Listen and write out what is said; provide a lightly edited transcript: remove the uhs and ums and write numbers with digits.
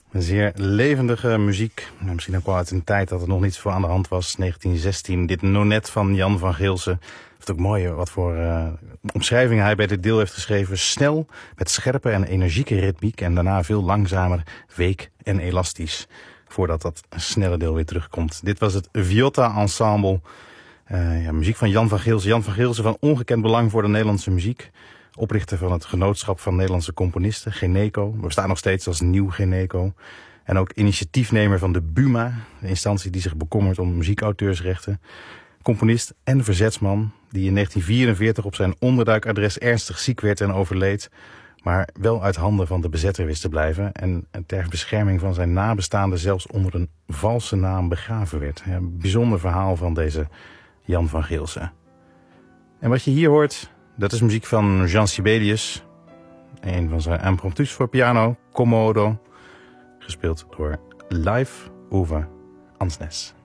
Een zeer levendige muziek. Misschien ook wel uit een tijd dat er nog niets voor aan de hand was. 1916, dit Nonet van Jan van Geelsen. Het is ook mooi wat voor omschrijvingen hij bij dit deel heeft geschreven. Snel, met scherpe en energieke ritmiek. En daarna veel langzamer, week en elastisch. Voordat dat snelle deel weer terugkomt. Dit was het Viotta Ensemble. Muziek van Jan van Geelsen. Jan van Geelsen van ongekend belang voor de Nederlandse muziek. Oprichter van het Genootschap van Nederlandse Componisten, Geneco. We bestaan nog steeds als Nieuw Geneco. En ook initiatiefnemer van de BUMA, de instantie die zich bekommert om muziekauteursrechten. Componist en verzetsman, die in 1944 op zijn onderduikadres ernstig ziek werd en overleed. Maar wel uit handen van de bezetter wist te blijven. En ter bescherming van zijn nabestaanden zelfs onder een valse naam begraven werd. Ja, een bijzonder verhaal van deze Jan van Geelsen. En wat je hier hoort, dat is muziek van Jean Sibelius. Een van zijn impromptus voor piano, Commodo. Gespeeld door Live over Ansnes.